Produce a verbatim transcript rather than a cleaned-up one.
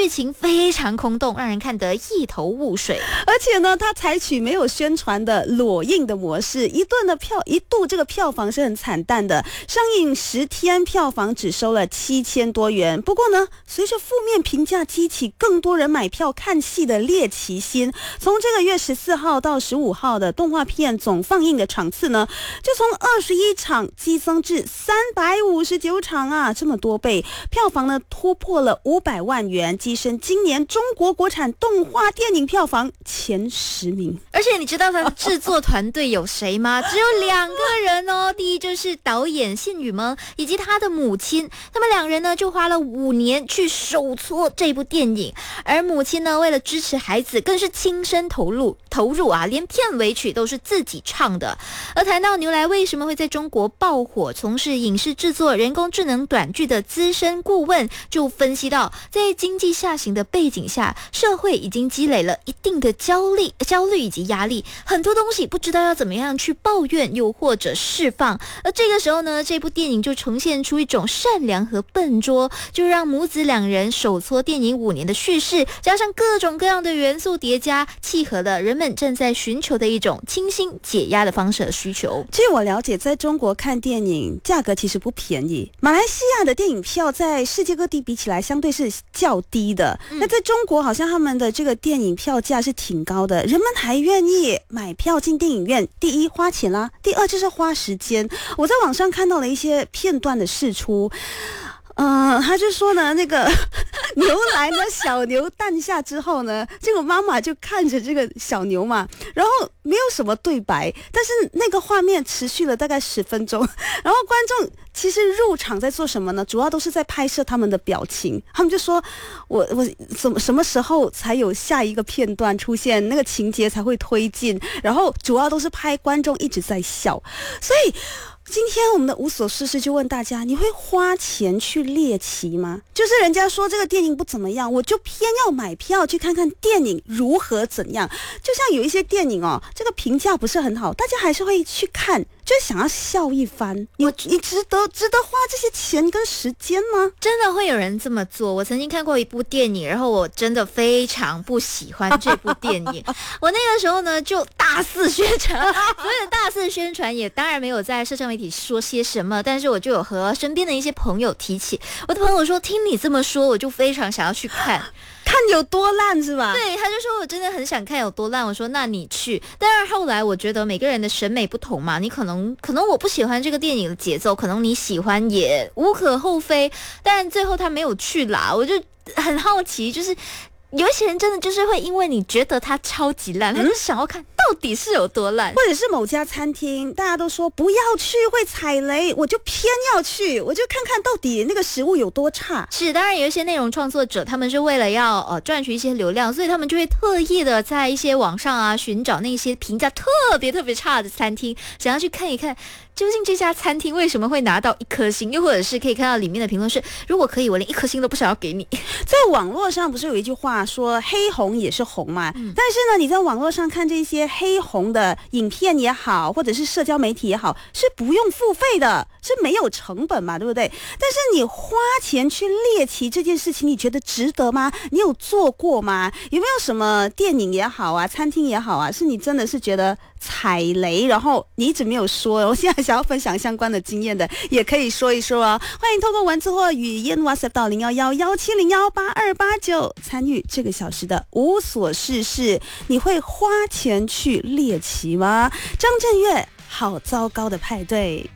剧情非常空洞，让人看得一头雾水。 而且呢，它采取没有宣传的裸映的模式，一顿的票一度这个票房是很惨淡的，上映十天票房只收了七千多元。不过呢，随着负面评价激起更多人买票看戏的猎奇心，从这个月十四号到十五号的动画片总放映的场次呢，就从二十一场激增至三百五十九场啊，这么多倍，票房呢突破了五百万元，跻身今年中国国产动画电影票房前十名。 而且你知道他的制作团队有谁吗？只有两个人哦。第一就是导演信宇萌以及他的母亲，他们两人呢就花了五年去手搓这部电影，而母亲呢为了支持孩子，更是亲身投入投入啊，连片尾曲都是自己唱的。而谈到牛来为什么会在中国爆火，从事影视制作、人工智能短剧的资深顾问就分析到，在经济下行的背景下，社会已经积累了一定的焦虑、焦虑以及压力，很多东西不知道要怎么样去抱怨，又或者释放。而这个时候呢，这部电影就呈现出一种善良和笨拙，就让母子两人手搓电影五年的叙事，加上各种各样的元素叠加，契合了人们正在寻求的一种清新解压的方式和需求。 据我了解，在中国看电影价格其实不便宜，马来西亚的电影票在世界各地比起来相对是较低的，嗯、那在中国好像他们的这个电影票价是挺高的，人们还愿意买票进电影院，第一花钱啦，第二就是花时间。我在网上看到了一些片段的释出，嗯、呃，他就说呢，那个牛来呢，小牛诞下之后呢，这个妈妈就看着这个小牛嘛，然后没有什么对白，但是那个画面持续了大概十分钟，然后观众其实入场在做什么呢？主要都是在拍摄他们的表情，他们就说我我什么什么时候才有下一个片段出现，那个情节才会推进，然后主要都是拍观众一直在笑，所以今天我们的无所事事就问大家，你会花钱去猎奇吗？就是人家说这个电影不怎么样，我就偏要买票去看看电影如何怎样。就像有一些电影哦，这个评价不是很好，大家还是会去看，就是想要笑一番。你你值得值得花这些钱跟时间吗？ 真的会有人这么做？我曾经看过一部电影，然后我真的非常不喜欢这部电影。我那个时候呢就大肆宣传，所谓的大肆宣传也当然没有在社交媒体说些什么，但是我就有和身边的一些朋友提起，我的朋友说听你这么说，我就非常想要去看。 看有多烂是吧？ 对，他就说我真的很想看有多烂。我说那你去。但是后来我觉得每个人的审美不同嘛，你可能可能我不喜欢这个电影的节奏，可能你喜欢也无可厚非。但最后他没有去啦，我就很好奇，就是有一些人真的就是会因为你觉得它超级烂，他就想要看到底是有多烂， 或者是某家餐厅大家都说不要去会踩雷，我就偏要去，我就看看到底那个食物有多差。 是，当然有一些内容创作者他们是为了要呃赚取一些流量，所以他们就会特意的在一些网上啊寻找那些评价特别特别差的餐厅，想要去看一看究竟这家餐厅为什么会拿到一颗星，又或者是可以看到里面的评论是如果可以我连一颗星都不想要给你。 在网络上不是有一句话说黑红也是红嘛、嗯、但是呢你在网络上看这些黑红的影片也好，或者是社交媒体也好，是不用付费的，是没有成本嘛，对不对？但是你花钱去猎奇这件事情，你觉得值得吗？你有做过吗？有没有什么电影也好啊，餐厅也好啊，是你真的是觉得踩雷，然后你一直没有说，我现在想要分享相关的经验的也可以说一说哦。欢迎透过文字或语音 WhatsApp 到零一一一七零一八二八九参与这个小时的无所事事。你会花钱去猎奇吗？张震岳好糟糕的派对。